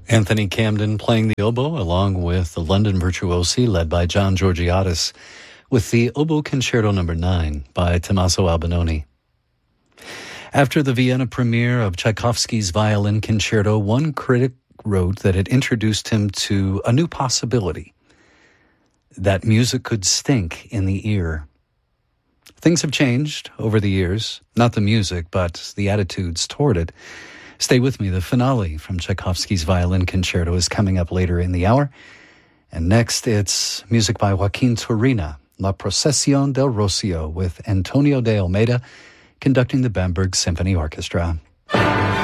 Anthony Camden playing the oboe along with the London Virtuosi led by John Georgiadis with the Oboe Concerto No. 9 by Tommaso Albinoni. After the Vienna premiere of Tchaikovsky's Violin Concerto, one critic wrote that it introduced him to a new possibility, that music could stink in the ear. Things have changed over the years, not the music, but the attitudes toward it. Stay with me. The finale from Tchaikovsky's Violin Concerto is coming up later in the hour. And next, it's music by Joaquin Turina, La Procesión del Rocio, with Antonio de Almeida conducting the Bamberg Symphony Orchestra.